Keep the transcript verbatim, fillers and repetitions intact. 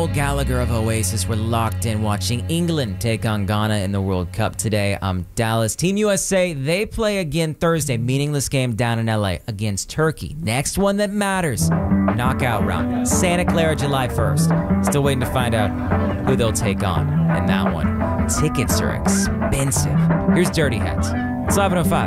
Noel Gallagher of Oasis. We're locked in watching England take on Ghana in the World Cup today. I'm Dallas. Team U S A, they play again Thursday. Meaningless game down in L A against Turkey. Next one that matters. Knockout round. Santa Clara, July first. Still waiting to find out who they'll take on in that one. Tickets are expensive. Here's Dirty Heads. It's eleven oh five.